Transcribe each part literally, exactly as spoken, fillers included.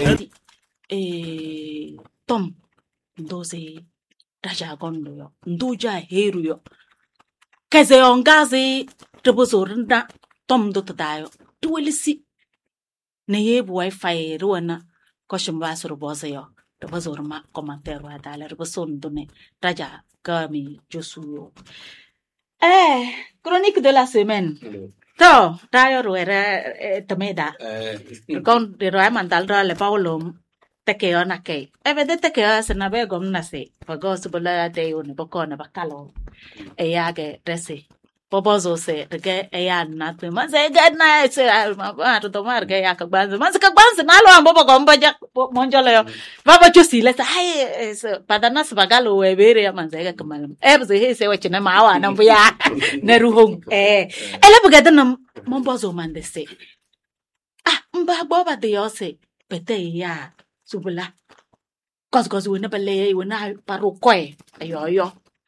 e tom ndoze raja gondo yo nduja heru yo kaze ongaze tebozornda tom do tadayo tuwelisi ne yebu wifi ruwana koshim basuru boze yo tebozorma commentaire wa dala reboson done raja kami josu eh chronique de la semaine to tayo ruere temeda kon de ra mandal ra le paulom tekeo na ke e vede tekeo se na be gom na se pago su bola de un boko na bakalo e ya ge resi pobozo se ge e ya na tu ma se ge na se ma ba to tomar ge ya ka banzo ma se ka banzo na lo ambo gom ba ja monjo le va ba chu si le sa ai padana se bagalo e bere ya man se ge kamal e be se se wache na ma wa na bu ya na ruhong e e le buga de na mombozo man de se ah mba bo ba de yo se pete ya subula cos cos wena bale wena paru koi ayo yo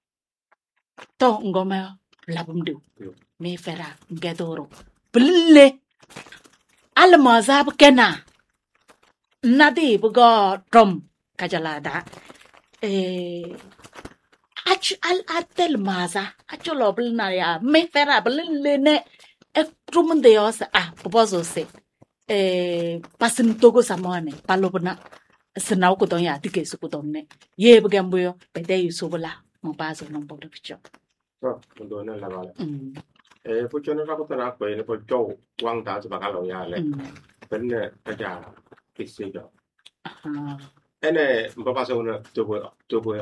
to ngoma labumdu me fera ngedoro bille alma zab kena nadi bugo trom kajalada eh ach al atel maza acholo bilna ya me fera bille ne e trumunde yo sa ah popozo se eh pasin togo samone palopna senau ko don ya tike su ko don ne ye bugambo yo pede yuso bula mo bazo non bodo picho to ndo na la bala eh pu chono ra ko tana ko ne ko jo wang da ba ka lo ya le ben ne ta ja kisse jo aha ene mbaba so na to bo to bo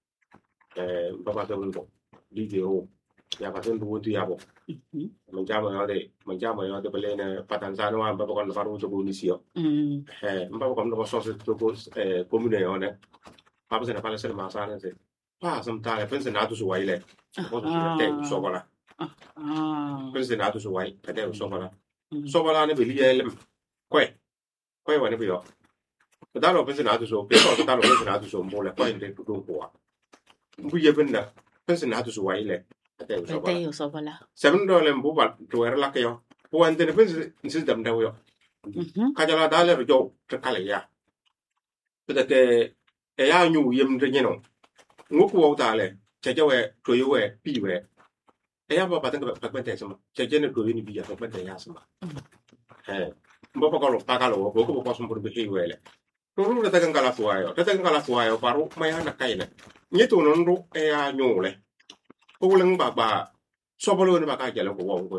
eh mbaba so bo video ya ba sen bu tu ya bo mình cha mà để mình cha mà để bên này phát triển sản xuất mà bao còn phát triển cho bún xíu, eh, bao còn nó có sauce cho bún, eh, bún này họ này, bao giờ nó phát triển mà sản này, à, xong ta là bên sinh nào tu sửa vậy, có tu sửa để sửa vào là, bên sinh nào tu sửa vậy, cái để sửa vào là, sửa vào là nó bị lìa lắm, quay, quay vào nó bị đó, cái đó là bên sinh nào tu sửa, cái đó cái đó là bên sinh nào tu sửa mua là quay để tu tu qua, bây giờ bên này bên sinh nào tu sửa vậy pede yuso bula seven dollar bu ba to era la ke yo po ante ne pensi nsi dam daw yo ka jala dale ro jo te kala ya peut que e ya nyu yem de nyeno ngoku wo ta le che je we to yo we pi we e ya ba ba tan ka ba te sama che je ne to yo ni bi ya ba te ya sama eh mbo pa ko lo pa ka lo ko ko ko so por be hi we le to ru ta kan kala fuwa yo ta kan kala fuwa yo paru ma ya na kai ne ni to non ru e ya nyu le ko leng ba ba so bolo ne ba ka jala ko wo ko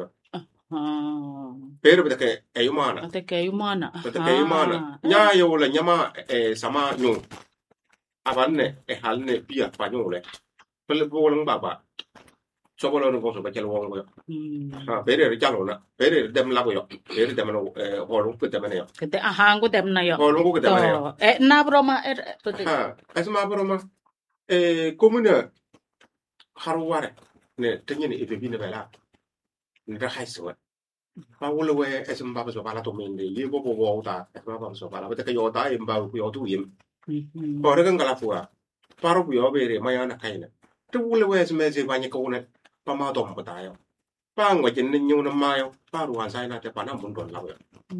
pero beta ke ayumana ate ke humana beta ke ayumana nya yo la nyama e sama nyu abanne e halne pia pa nyu le pele bo leng ba ba so bolo ne ko so ba jala wo ko ha pero ri jalo na pero dem la ko yo pero dem no e ho lu ko dem ne yo kete aha ngo dem na yo ho lu ko dem ne yo e na broma er ha asma broma e komune haru ware ne tenye ne ebe bi ne bela nda haiswa pa wole we esum ba so bala to mende ye bo bo wo ta esma ba so bala beta yo ta em ba ku yo tu yim ko re kan kala fuwa paro ku yo be re ma ya na kaina tu wole we esme se ba nye ko ne pa ma dom ba ta yo pa ngwa jen ne nyu na ma yo pa ru an sai na te pa na mun don la yo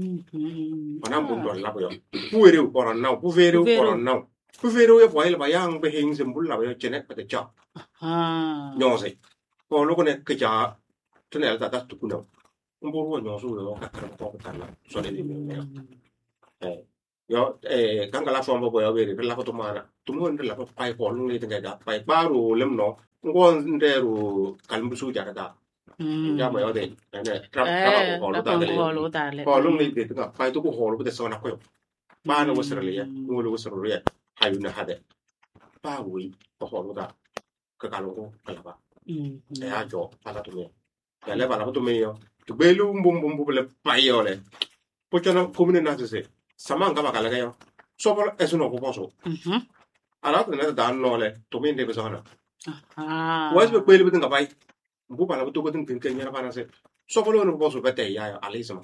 pa na mun don la yo ku re ko ran na ku ve re ko ran na ku ve re yo pa ile ba yang be hing sim bul la yo chene pa te cha ah nyo se ko lo ko ne ke cha tu ne ta ta tu ku no un bo ro nyo su yo ka ka ko ta na so le ni ne eh yo eh kan kala fo bo yo be re la ko to mana tu mo ne la ko pai ko lu ni te ga pai ba ru lem no ngon nde ru kal mu su ja da ya mo yo de ne tra tra ko lo ta de ko lu ni de ta pai tu ko ho lo de so na ko yo ba no wo sra le ya ngo lo wo sra le ya ha yu na ha de ba wi ko ho lo da ka ka lo ko ka la ba e a jo pa tu me ya le ba la tu me yo tu be lu bum bum bum le pa yo le po cho no comune na se sama nga ba ka le yo so por eso no ko so ala tu na da no le tu me de be so na ah wa be be le be nga pai bu pa la tu ko tin tin ke nya ba na se so por no ko so be te ya yo ale sama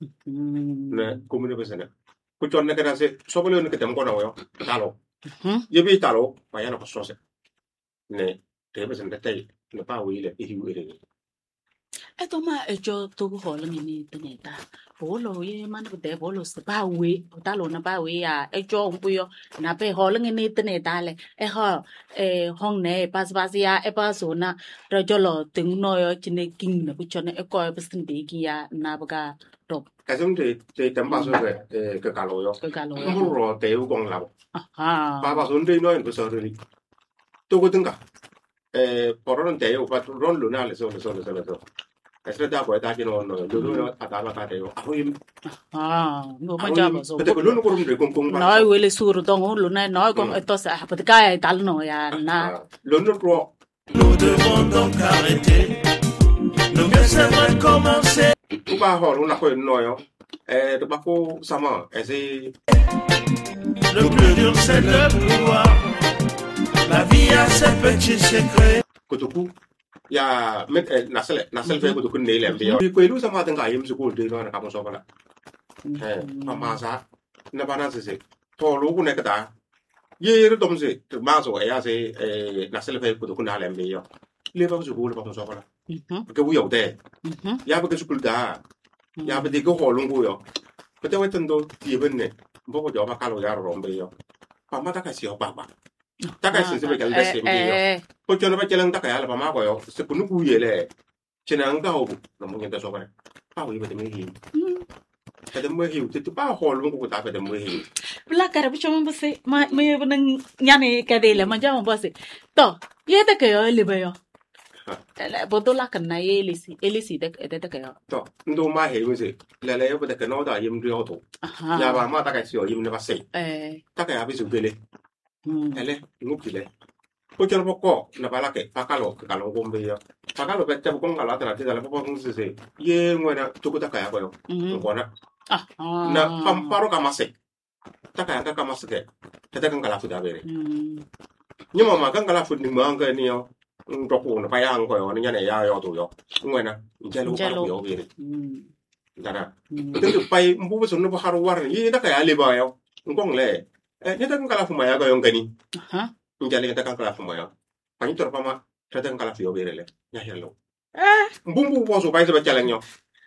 ne comune be se ne ko cho ne ka na se so por no ke tem ko na yo ta lo ye bi ta lo pa ya no ko so se ne te be se ne te ne pa wi le i wi le Eto ma ejo to ho le ni teneta. Bolo ye man de bolo se ba we, ta lo na ba we ya ejo mpu yo na pe ho le ni teneta le. E ho e hong ne pas pas ya e pas na ro jo lo ting no yo chine king na bu chone e ko e pas tin de ki ya na ba ga ro. cái giống thì thì tấm bao số về cái cả lối Ke ka lo. không rồi đều con lão Aha. ba bao số đây nói cái số rồi tôi có từng cả bỏ ra đều và rồi luôn nào là số là số là số là số cái số đó gọi ta chỉ nó nó luôn nó à ta là ta đều à thôi Ah, no ma ja ba so. cái cái luôn nó cũng được cùng cùng Nói we le sur dong lu na nói con eto sa pa ka tal no ya na. luôn nó rồi Nous devons donc arrêter. Nos mieux aimerait commencer. tu ba họ luôn là coi nói không tu ba cô sao mà cái Le plus dur c'est de pouvoir. La vie a ses petits secrets. kutuku ya met nasel nasel fe kutuku ne lem bi ko lu sama tanga yim su ko de no na ka so bala eh ma sa na bana se se to lu ku ne ka da ye ru dom se tu ma so ya se eh nasel fe kutuku na lem bi yo le ba su ko le ba so bala ke bu yo de ya ba ke su ku da ya ba de ko ho lu ku yo ko te wa tan do ti ben ne bo ko jo ba ka lo ya ro bi yo pa ma ta ka si yo ba ba ta ka si se be ka le se bi yo ko chono ba chelang ta ka ya la ma ko yo se kunu ku ye le chenang ka ho no mo ngenta so ba pa wi ba de me hi ka de me hi ti tu pa ho lu ko ta ba de me hi Bla cara bu chama ba se ma me ba nang nyane ka de le ma jama ba se. To, ye ta ke yo le ba yo. Ele bo to la kan na ye le si, ele si de de ta ke yo. to ndo ma he mu se le le yo ba de ka no da yim ri ho to Aha. ya ba ma ta ka si yo yim ne ba se Eh. ta ka ya bi su gele Hmm. ele ngu ki le ko chono ba ko na ba la ke pa ka lo ka lo ko mbe yo pa ka lo ba ta ko nga la ta ti da la ko ko se se ye ngwe na tu ko ta ka ya ko yo ko na Ah. na pam paro ka ma se ta ka ya ka ma se ke ta ta kan ka la fu da be re Hmm. nhưng mà mà cái cái là phun đừng mang cái nhiều đọc cuốn nó phải ăn coi nó nhà này ya yo tụi yo ngoài nè chơi lúc ăn nhiều về Hmm. đó nè Hmm. cái tụi bay mua cái số nó bao nhiêu war gì đó cái ali bao yo con lẽ nhớ tới cái là phun mày cái yang cái ni Aha. chơi lên cái cái là phun mày pani tu apa mah chơi tới cái là phiêu về rồi nhà hello Ah. bung bung bao số bay sẽ chơi lên nhau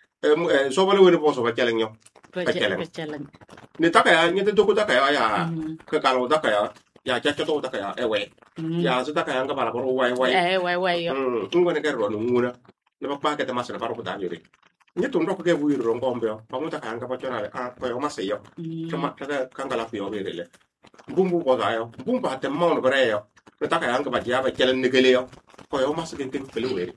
số bao nhiêu bao số bay chơi lên nhau Berjalan. Berjalan. nên tất cả nhớ tới tôi tất cả ya Hmm. cái cái lo tất cả ya chắc cho tôi tất cả ewe Hmm. ya sudah tất cả cái bảo là bao quay quay Eh, wai wai yo. Hmm, tunggu nih kan ruang nunggu na. Lepas pakai temas na baru kita jadi. Ini tuh rok kayak wuyur rong kombel. Kamu tak angkat pacar ada. Ah, kau masih yo. Hmm. Cuma kita kan kalau vio beri le. Bumbu kau tahu. Bumbu hati mau na beri yo. Kita kan angkat pacar apa jalan negeri yo. Kau masih genting pelu beri.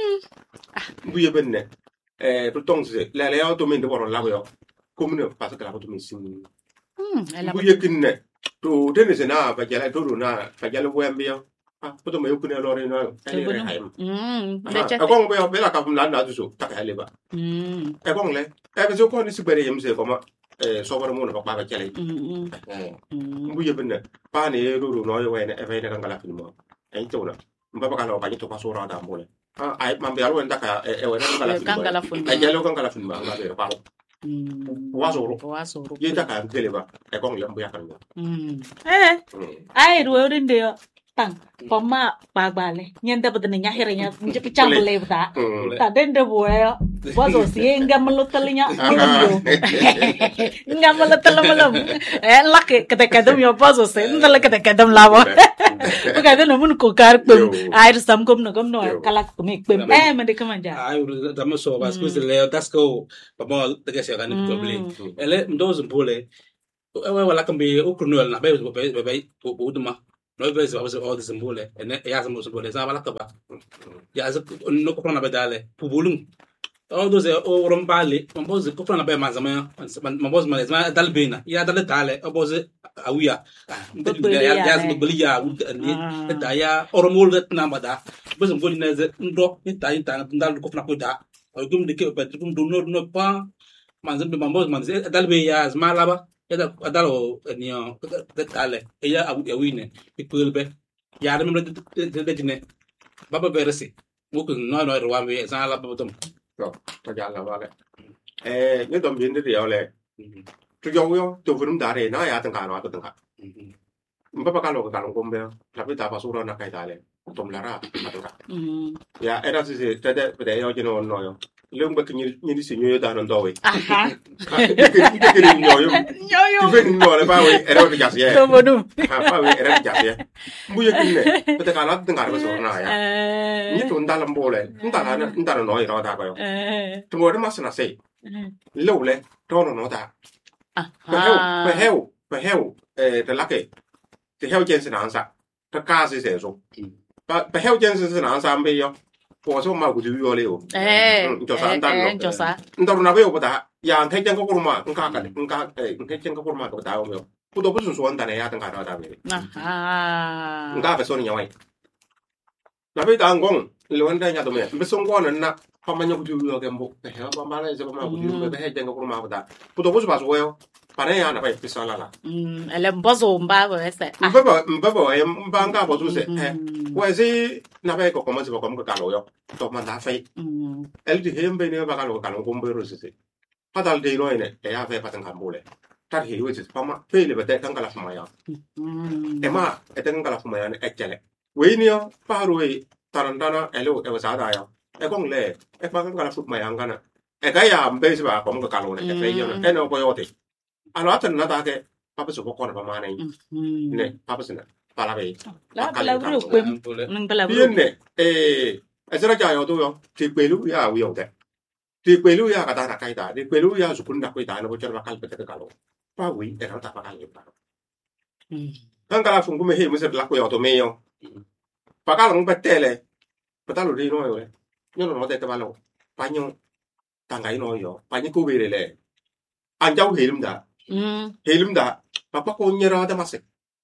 Bu ya bener. Eh, tu tong sih. Lele yo tu minta baru lagu yo. Kamu nih pas kalau tu misi. Hmm. Ela. Bu ya kene. Tu tenis na pacar tu tu na pacar lu yang bio. Ah, betul mayu kene lori na. Ini rehaim. Hmm. Ah, aku ngomong ya, bela kamu lan na tu so, tak ada leba. Hmm. Eh, kong le, eh, besok kau ni seberi yang saya koma, eh, sobar mu na pakpa kecil. Hmm. Eh, Hmm. bu ya bener. Pa ni ruru noy wene, eh, wene kan kalah film. Eh, itu na. Mbak kalau banyak tu pasura ada boleh. Ah, ay, mambiar wene tak eh, eh, wene kan kalah film. Kan kalah film. Eh, jalo kan kalah film, nggak ada paru. Hmm. Wasoro. Wasoro. Ye tak kan kele ba. Eh, kong le mbuya kan. Hmm. Eh. Ai ruwe din de tang pama pagbale nyenda bedene nyahirnya nje picang bele bta ta dende boyo bozo sienga melutelinya ngam ngam melutel malam eh lak kete kadam yo bozo sen ndala kete kadam lawo buka de no mun ko kar pem ai sam kom no kom no kala ko mi pem eh mende kamanja ai dama so parce que le tasco pamo tege se kan ko bele ele ndoz mbole ewe wala kambi ukruno na be be be be uduma no be se was all this mbole ene ya sam mbole sa wala kaba ya za no ko na be dale pubulung all those o rombale mamboze ko na be mazama mamboze mazama dalbena ya dale dale oboze awia ya ya beli ya ni da ya oromol det na bada be sam mbole na ze ndo ni ta ta dal ko na ko da o gum de ke be gum do no no pa manzam be mamboze manze dalbe ya zmala ba ya adalo ni de dale ya awine ipulbe ya de memle de de ne baba beresi wo ko no no ro we sa la ba tom Rồi, ta giả là vậy. Eh, những tầm biến thì le. Tu yo yo, tu vun da re na ya tang ka no ta tang ka. Mbapa ka lo ka lo kombe. La bi ta pa su ro na kai ta le. tom lara atanga Mm. ya era si se tede pede yo jeno no yo lum ba kinyi ni si nyoyo da no dowe Aha. kiri nyoyo Yo yo. ti fen no le ba we era de gas ye Tuh bodoh. ha ba we era de gas ye mbuye kinne pede kala dengar ba so na ya Eh. ni to ndala mbole ndala na ndala no ira da ba yo Eh. to mo de masna se lo le to no no da ba heu ba Aha. heu ba heu eh de lake de heu jen sin ansa ta ka si se so ba ba heu jen sin ansa mbe yo po so ma ku ju yo le o Eh. cho sa ndan Eh. no Cho sa. ndar na be o da ya ngai jen ko kurma nka ka nka eh ngai jen ko kurma ko da o me ku do bu sun so ndan ya tan ka da be Aha. nka be so ni nyawai na be da ngong le wan da nya do me be so ngwa na pa ma nya ku ju yo ke mbo be ha ba ma le se ba ma ku ju be he jen ko kurma ko da ku do bu su ba so yo pa ne ya na be pe sa la la Mm. Ele mbozo mba bo ese. mbe ba mbe ba e mba nga bo tu se eh wa si na be ko ko ma se ba ko mo ka lo yo to ma da fe Mm. el di hembe ne ba ka lo ka lo ko mbe ro se se pa dal de no ne e ya fe pa tan ka mbo le ta he we se pa ma fe le ba de kan ka la fa ma ya Mm. e ma e de kan ka la fa ma ya ne e chele we ni yo pa ro e taran dana e lo e wa sa da ya e ko le e pa kan ka la fu ma ya ngana e ka ya mbe se ba ko mo ka lo ne e fe yo ne e no ko yo te alo atan na da ke pa pa so ko ko na pa ma ne Mm. ne pa pa se na pa la be La la bro kwem. Nang bala bro. bien ne eh ezra ja yo to yo ti pelu ya wi yo de ti pelu ya ka ta na kai da ti pelu ya su kun da kai da no bo char ba kal pe te ka lo pa wi e na ta pa kal ba Mm. kan kala fun ku me he mo se la ko yo to me yo pa ka lo pe tele pa ta lo ri no yo le yo no no te te ba lo pa nyo ta ngai no yo pa ni ku be le le an jau he lum da Mm. he lum da pa pa ko nyera da ma se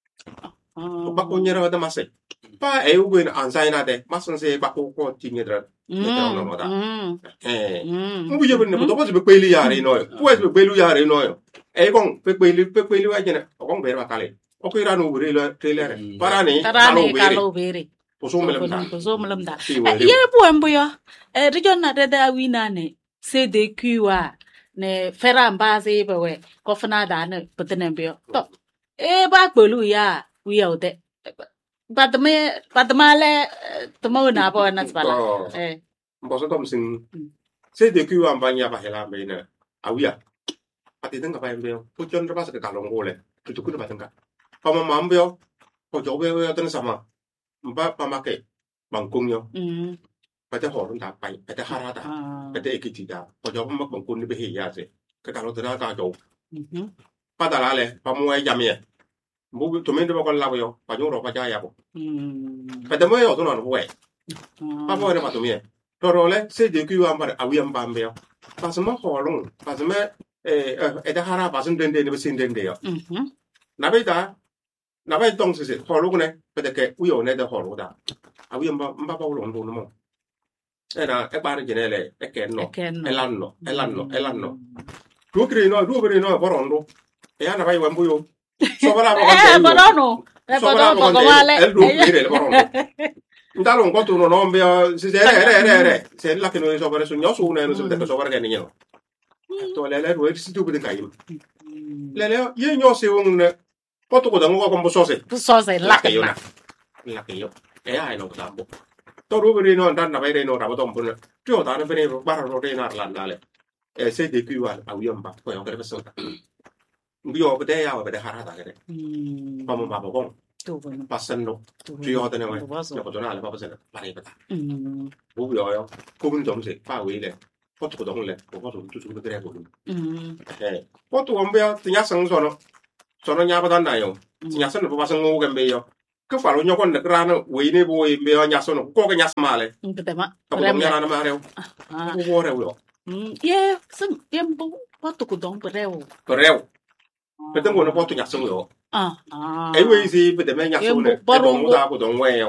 Ah. pa ko nyera da ma se pa e u ben an sai na de ma son se pa ko ko ti nyera Mm. Mm. eh Mm. mbu yebe ne bodo bodo be kweli yare no yo ku be kweli yare no yo e kon be kweli be kweli wa jena o kon be ba kale o ko ira no bure lo trailer para ni Tarane kalau beri. o so melem da Poso melem da. si we Ye bu embo yo. Eh region na da wina ne. C D Q wa ne fera mbaze be we. Ko fana da ne betene be yo. To. E ba gbolu ya wi yo de. Badme badma le tmo na bo na sbala. Eh. mbo so tom sin se de ku am banya ba hela me na awia ati tanga ba embe ko jon ba sa ka lo ngole tu tu ku ba tanga pa ma mambe yo ko jo be yo tan sama mba pa ma ke bang kung yo Mm. pa te ho run da pai pa te hara da Ah. pa te ekiti da ko jo ma bang kung ni be he ya se ka ka lo da ka jo Mhm. pa da la le pa mo ai jamie mbu to me de ba ko la yo pa jo ro pa ja ya bo Mm. pa de mo yo to no bo e pa Ah. mo de ma to me to ro le se de ku am ba awi am ba mbe yo pa se mo ho long pa se me eh e da hara pa sen den de ne be sin den de yo Mhm. na be da na be dong se se ho lo ne pe de ke u yo ne de ho lo da awi am ba mba ba lo ndo no mo e na e ba ne je ne le e ke no Eken. e lan no e lan no e lan no du kri no du kri no bo rondo e ya na ba wa mbu yo so ba la ba Eh, bodono. Eh, bodono ko wale. el du kri le bo rondo ndalo ngo tu no no mbe se se re re re re se la ke no so ba so nyo su ne no se de so ba ke ni no to le le ro si tu de kai le le ye nyo se un ne ko to ko da ngo ko mbo so se So se la ke yo lakna. na la ke yo e ai no ta bo to ru bi no dan na ba re no ra bo to mbo ne tu ta na be ne ba ro re na la na le e se de ku wa a wi mba ko yo ke be so ta mbi yo be de ya be de ha ra ta ke Mm. pa mo ba bo kon Tu bono. pa sen no Tu tu yo de ne we bono. yo ko to na le ba ba se ba re ba ta Mm. bu yo yo ko bin dom se pa wi le ko to ko dong le ko ko to tu tu de re ko Mm. eh ko to mbe ya ti nya sang so no so no nya ba dan na yo ti nya sen no ba sang ngo ke mbe yo ke fa lo nyo kon de gra no we ni bo mbe yo nya so no ko ke nya ma le Betema. ko ko nya na ma re Ah. ko wo re yo Mm. Ye, sem yembo watu kudong bereu. ko re pe te ngo no ko to nya so yo Ah. Ah. ai we si pe de me nya so ne Yembo e dong barongo. da ko dong we